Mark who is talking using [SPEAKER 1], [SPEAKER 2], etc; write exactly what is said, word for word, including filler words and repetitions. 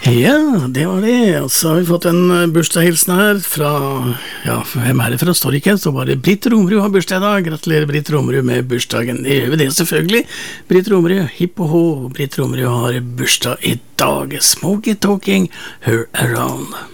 [SPEAKER 1] Ja, det var det. Og så har vi fått en bursdagshilsen her fra, ja, hvem er det fra? Står ikke, så bare Britt Romerud har bursdag i dag. Gratulerer Britt Romerud med bursdagen. Det gjør vi det selvfølgelig. Britt Romerud, hipp og hå. Britt Romerud har bursdag i dag. Smoky talking her around.